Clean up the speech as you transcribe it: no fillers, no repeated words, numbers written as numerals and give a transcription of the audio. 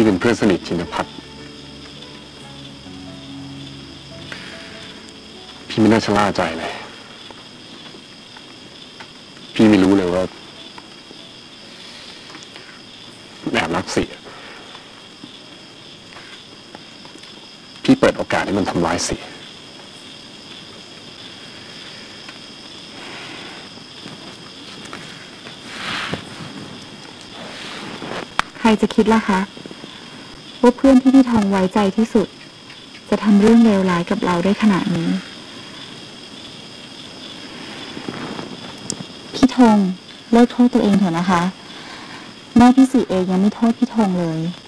พี่เป็นเพื่อนสนิทชินภัทรพี่ไม่น่าชะล่าใจเลยพี่ไม่รู้เลยว่าแอบรักเสียพี่เปิดโอกาสให้มันทำร้ายเสียใครจะคิดล่ะคะว่าเพื่อนที่พี่ทองไว้ใจที่สุดจะทำเรื่องเลวร้ายกับเราได้ขนาดนี้พี่ทองเลิกโทษตัวเองเถอะนะคะแม่พี่สีเองยังไม่โทษพี่ทองเลย